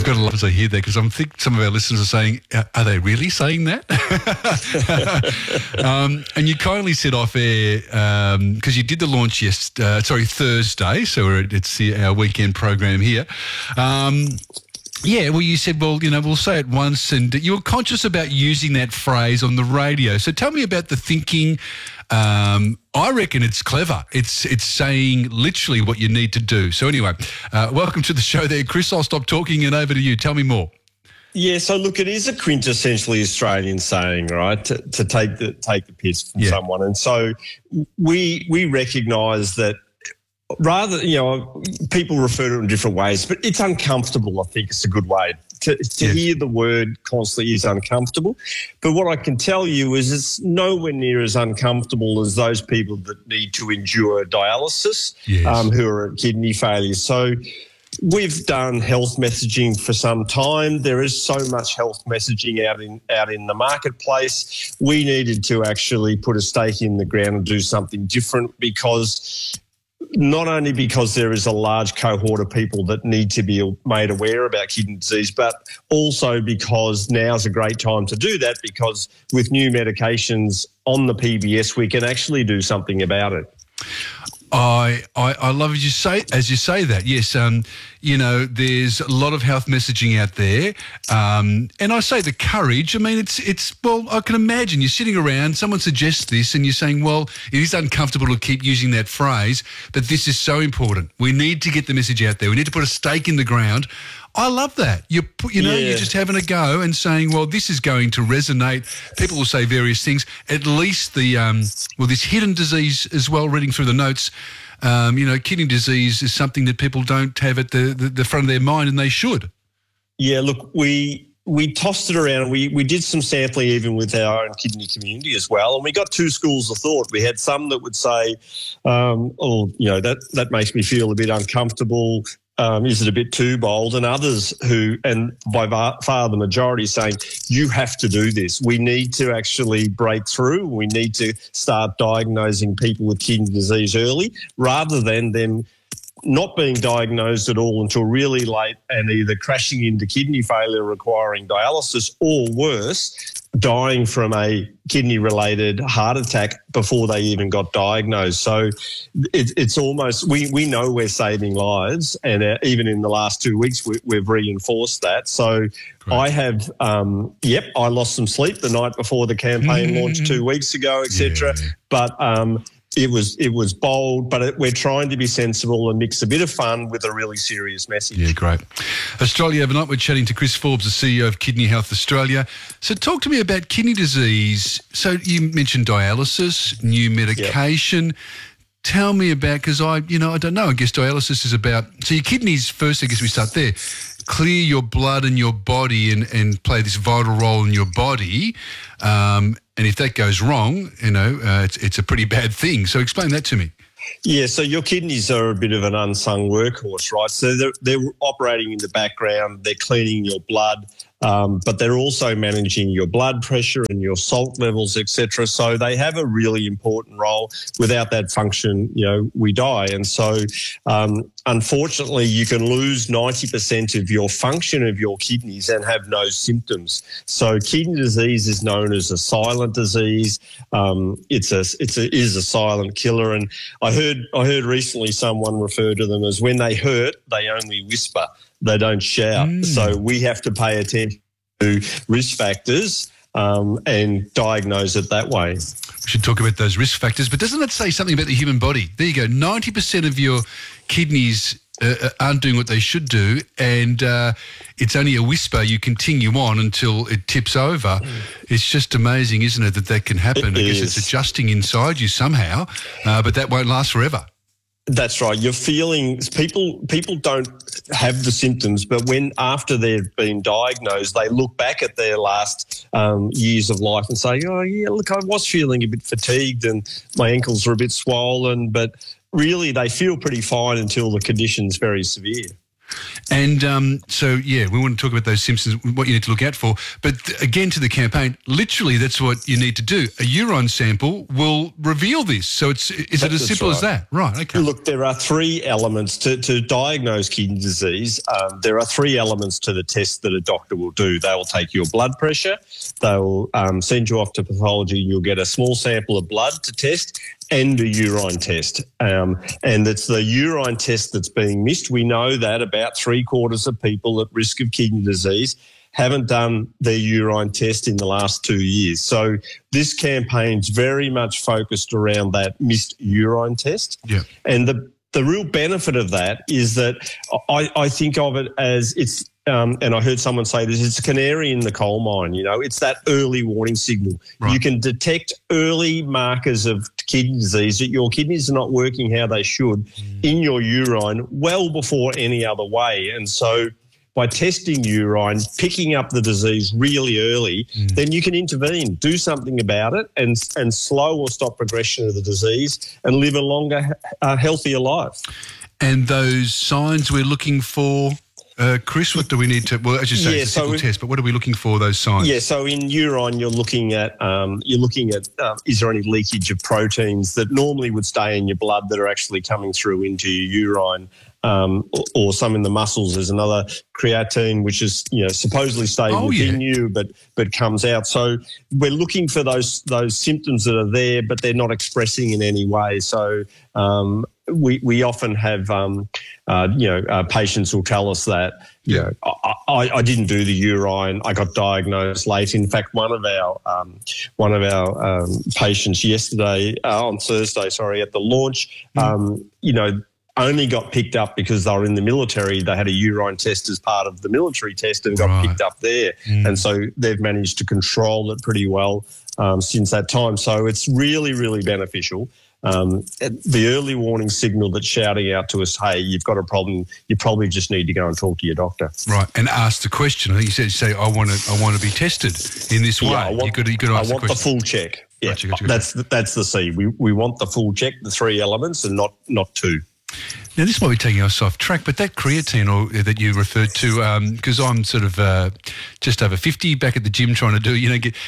got to love to hear that because I think some of our listeners are saying, are they really saying that? And you kindly said off air, because you did the launch Thursday, so it's our weekend program here. Yeah, well, you said, we'll say it once, and you were conscious about using that phrase on the radio. So tell me about the thinking. I reckon it's clever. It's saying literally what you need to do. So anyway, welcome to the show there, Chris. I'll stop talking and over to you. Tell me more. Yeah, so look, it is a quintessentially Australian saying, right, to take the piss from someone. And so we recognise that rather, people refer to it in different ways, but it's uncomfortable, I think it's a good way. To hear the word constantly is uncomfortable. But what I can tell you is it's nowhere near as uncomfortable as those people that need to endure dialysis, who are at kidney failure. So we've done health messaging for some time. There is so much health messaging out in the marketplace. We needed to actually put a stake in the ground and do something different not only because there is a large cohort of people that need to be made aware about kidney disease, but also because now's a great time to do that because with new medications on the PBS, we can actually do something about it. I love as you say that. Yes, there's a lot of health messaging out there, and I say the courage. I mean, I can imagine you're sitting around, someone suggests this, and you're saying, well, it is uncomfortable to keep using that phrase, but this is so important. We need to get the message out there. We need to put a stake in the ground. I love that. You're just having a go and saying, well, this is going to resonate. People will say various things. At least this hidden disease as well, reading through the notes, kidney disease is something that people don't have at the front of their mind, and they should. Yeah, look, we tossed it around. We did some sampling even with our own kidney community as well, and we got two schools of thought. We had some that would say, that makes me feel a bit uncomfortable. Is it a bit too bold? And others and by far the majority, saying, you have to do this. We need to actually break through. We need to start diagnosing people with kidney disease early rather than them not being diagnosed at all until really late and either crashing into kidney failure requiring dialysis or worse, dying from a kidney-related heart attack before they even got diagnosed. So it's almost we know we're saving lives, and even in the last 2 weeks we've reinforced that. So great. I have, I lost some sleep the night before the campaign launched 2 weeks ago, etc. Yeah. But it was bold, but we're trying to be sensible and mix a bit of fun with a really serious message. Yeah, great. Australia Overnight, we're chatting to Chris Forbes, the CEO of Kidney Health Australia. So talk to me about kidney disease. So you mentioned dialysis, new medication. Yep. Tell me about, because I don't know, I guess dialysis is about, so your kidneys first, I guess we start there, clear your blood and your body and play this vital role in your body. And if that goes wrong, it's a pretty bad thing. So explain that to me. Yeah, so your kidneys are a bit of an unsung workhorse, right? So they're operating in the background, they're cleaning your blood, but they're also managing your blood pressure and your salt levels, etc. So they have a really important role. Without that function, we die. And so, unfortunately, you can lose 90% of your function of your kidneys and have no symptoms. So kidney disease is known as a silent disease. It is a silent killer. And I heard recently someone refer to them as when they hurt, they only whisper. They don't shout. So we have to pay attention to risk factors and diagnose it that way. We should talk about those risk factors, but doesn't that say something about the human body? There you go, 90% of your kidneys aren't doing what they should do, and it's only a whisper. You continue on until it tips over. It's just amazing, isn't it, that can happen? I guess it's adjusting inside you somehow, but that won't last forever. That's right. You're feeling people don't have the symptoms, but after they've been diagnosed, they look back at their last years of life and say, oh, yeah, look, I was feeling a bit fatigued and my ankles were a bit swollen, but really they feel pretty fine until the condition's very severe. And we want to talk about those symptoms, what you need to look out for. But again, to the campaign, literally that's what you need to do. A urine sample will reveal this. So is it as simple as that? Right, okay. Look, there are three elements to diagnose kidney disease. There are three elements to the test that a doctor will do. They will take your blood pressure. They will send you off to pathology. You'll get a small sample of blood to test and a urine test. And it's the urine test that's being missed. We know that about 3/4 of people at risk of kidney disease haven't done their urine test in the last 2 years. So this campaign's very much focused around that missed urine test. Yeah. And the real benefit of that is that I think of it as it's and I heard someone say this, it's a canary in the coal mine, it's that early warning signal. Right. You can detect early markers of kidney disease, that your kidneys are not working how they should in your urine well before any other way. And so by testing urine, picking up the disease really early, then you can intervene, do something about it and slow or stop progression of the disease and live a longer, healthier life. And those signs we're looking for, Chris, what do we need to? Well, as you say, it's a simple test, but what are we looking for? Those signs? Yeah, so in urine, you're looking at is there any leakage of proteins that normally would stay in your blood that are actually coming through into your urine, or some in the muscles. There's another creatine which is supposedly staying within you, but comes out. So we're looking for those symptoms that are there, but they're not expressing in any way. So we often have patients will tell us that I didn't do the urine. I got diagnosed late. In fact, one of our patients yesterday on Thursday, at the launch, only got picked up because they were in the military. They had a urine test as part of the military test and got picked up there. And so they've managed to control it pretty well since that time. So it's really, really beneficial. The early warning signal that's shouting out to us, hey, you've got a problem, you probably just need to go and talk to your doctor. Right, and ask the question. I think you say, I want to be tested in this way. I want the full check. Yeah, gotcha. That's the C. We want the full check, the three elements, and not two. Now, this might be taking us off track, but that creatine that you referred to, because I'm sort of just over 50, back at the gym trying to do,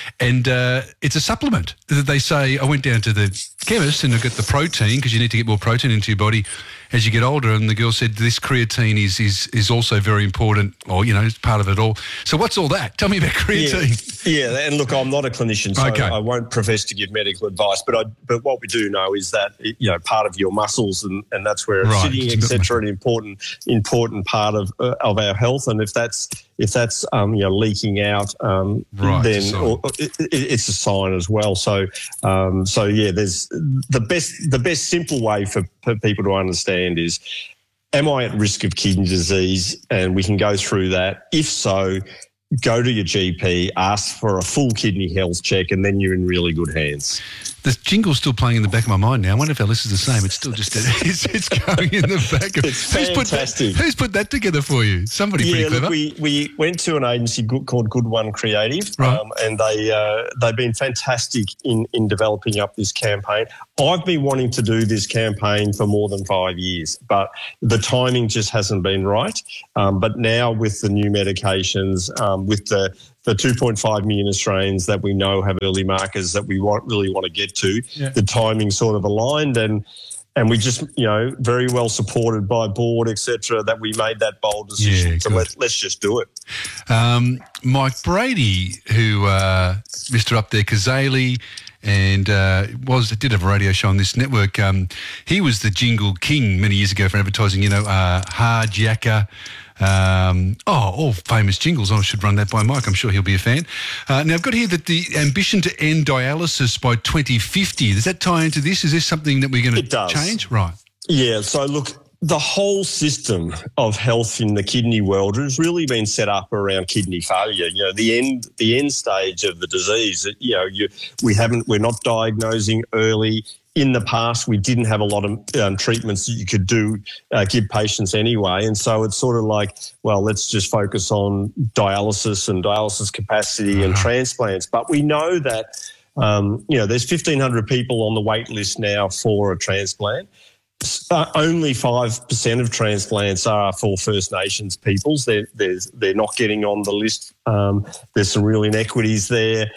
it's a supplement. They say, I went down to the chemist and I got the protein, because you need to get more protein into your body as you get older, and the girl said this creatine is also very important, or it's part of it all. So what's all that? Tell me about creatine. Yeah, and look, I'm not a clinician, so I won't profess to give medical advice, but what we do know is that part of your muscles and that's where it's sitting, etc., an important part of our health, and if that's leaking out, then it's a sign as well. So there's the best simple way for people to understand is, am I at risk of kidney disease? And we can go through that. If so, go to your GP, ask for a full kidney health check, and then you're in really good hands. The jingle's still playing in the back of my mind now. I wonder if our list is the same. It's still just it's going in the back of. It's fantastic. Who's put that together for you? Somebody pretty clever. Look, we went to an agency called Good One Creative, and they've been fantastic in developing up this campaign. I've been wanting to do this campaign for more than 5 years, but the timing just hasn't been right. But now with the new medications, with the 2.5 million Australians that we know have early markers that we really want to get to, the timing sort of aligned, and we just, very well supported by board, etc., that we made that bold decision to let's just do it. Mike Brady, who Mr. Up There Kazali, and did have a radio show on this network. He was the jingle king many years ago for advertising, Hard Yakka. All famous jingles. I should run that by Mike. I'm sure he'll be a fan. Now, I've got here that the ambition to end dialysis by 2050. Does that tie into this? Is this something that we're going to change? Right. Yeah. So, look, the whole system of health in the kidney world has really been set up around kidney failure. The end stage of the disease. We're not diagnosing early. In the past, we didn't have a lot of treatments that you could give patients anyway. And so it's sort of like, well, let's just focus on dialysis and dialysis capacity and transplants. But we know that, there's 1,500 people on the wait list now for a transplant. only 5% of transplants are for First Nations peoples. They're not getting on the list. There's some real inequities there.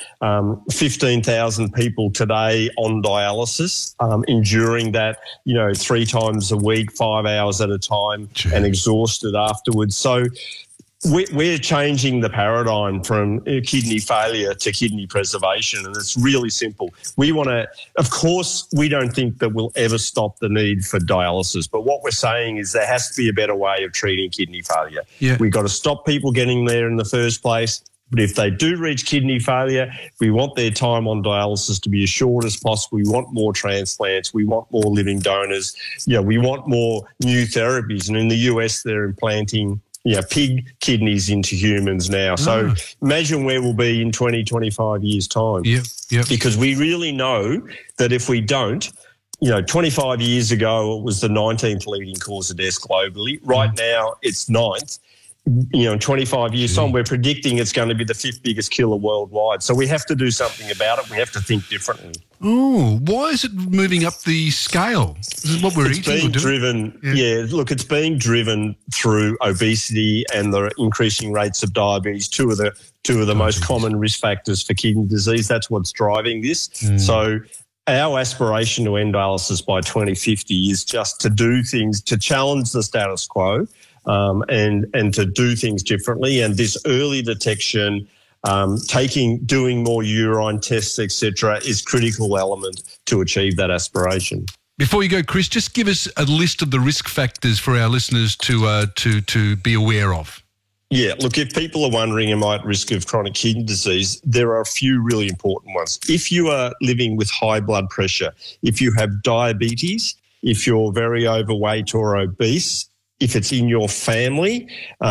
15,000 people today on dialysis, enduring that, 3 times a week, 5 hours at a time, and exhausted afterwards. So we're changing the paradigm from kidney failure to kidney preservation, and it's really simple. We want to, of course, we don't think that we'll ever stop the need for dialysis, but what we're saying is there has to be a better way of treating kidney failure. Yeah. We've got to stop people getting there in the first place. But if they do reach kidney failure, we want their time on dialysis to be as short as possible. We want more transplants. We want more living donors. We want more new therapies. And in the US, they're implanting pig kidneys into humans now. So imagine where we'll be in 20, 25 years' time. Yeah. Because we really know that if we don't, 25 years ago, it was the 19th leading cause of death globally. Right now, it's 9th. In 25 years' time, we're predicting it's going to be the 5th biggest killer worldwide. So we have to do something about it. We have to think differently. Oh, why is it moving up the scale? Is it what we're eating? It's being driven, it's being driven through obesity and the increasing rates of diabetes, two of the most common risk factors for kidney disease. That's what's driving this. So our aspiration to end dialysis by 2050 is just to do things, to challenge the status quo, and to do things differently. And this early detection, doing more urine tests, etc., is critical element to achieve that aspiration. Before you go, Chris, just give us a list of the risk factors for our listeners to be aware of. Yeah, look, if people are wondering, am I at risk of chronic kidney disease, there are a few really important ones. If you are living with high blood pressure, if you have diabetes, if you're very overweight or obese, if it's in your family,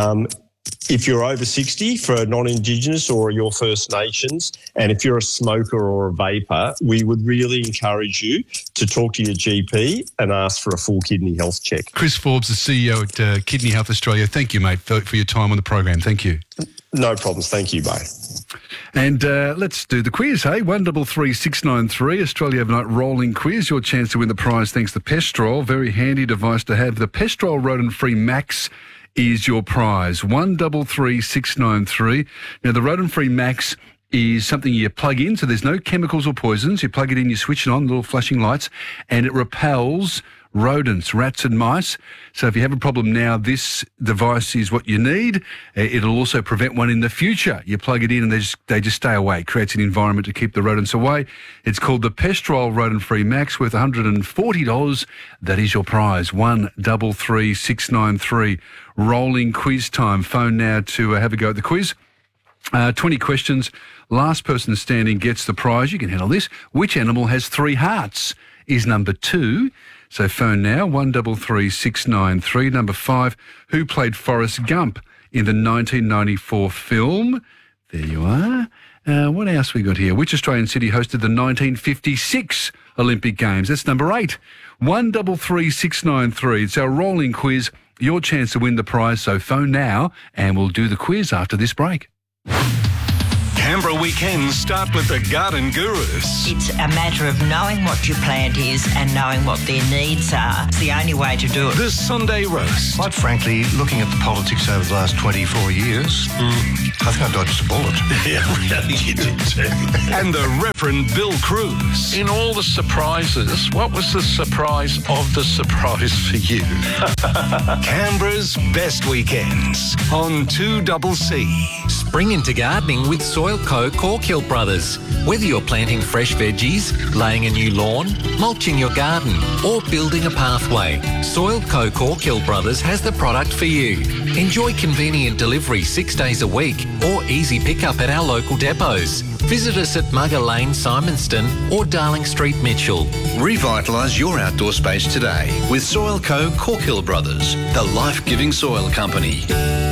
if you're over 60 for non-Indigenous or your First Nations, and if you're a smoker or a vapor, we would really encourage you to talk to your GP and ask for a full kidney health check. Chris Forbes, the CEO at Kidney Health Australia. Thank you, mate, for your time on the program. Thank you. No problems. Thank you, mate. And let's do the quiz, hey? 133693, Australia Overnight Rolling Quiz. Your chance to win the prize thanks to Pestrol. Very handy device to have. The Pestrol Rodent-Free Max is your prize. 133693. Now, the Rodent-Free Max is something you plug in, so there's no chemicals or poisons. You plug it in, you switch it on, little flashing lights, and it repels rodents, rats and mice. So if you have a problem now, this device is what you need. It'll also prevent one in the future. You plug it in and they just stay away. It creates an environment to keep the rodents away. It's called the Pestrol Rodent-Free Max, worth $140. That is your prize. 133693. Rolling quiz time. Phone now to have a go at the quiz. 20 questions. Last person standing gets the prize. You can handle this. Which animal has 3 hearts is number 2. So phone now, 133693. Number 5, who played Forrest Gump in the 1994 film? There you are. What else we got here? Which Australian city hosted the 1956 Olympic Games? That's number 8. 133693. It's our rolling quiz. Your chance to win the prize. So phone now and we'll do the quiz after this break. Canberra weekends start with the Garden Gurus. It's a matter of knowing what your plant is and knowing what their needs are. It's the only way to do it. The Sunday Roast. Quite frankly, looking at the politics over the last 24 years, I think I dodged a bullet. Yeah, really, you did too. And the Reverend Bill Cruz. In all the surprises, what was the surprise of the surprise for you? Canberra's best weekends on 2CC. Spring into gardening with Soilco Corkhill Brothers. Whether you're planting fresh veggies, laying a new lawn, mulching your garden, or building a pathway, Soilco Corkhill Brothers has the product for you. Enjoy convenient delivery 6 days a week or easy pickup at our local depots. Visit us at Mugger Lane, Simonston or Darling Street, Mitchell. Revitalise your outdoor space today with Soilco Corkhill Brothers, the life-giving soil company.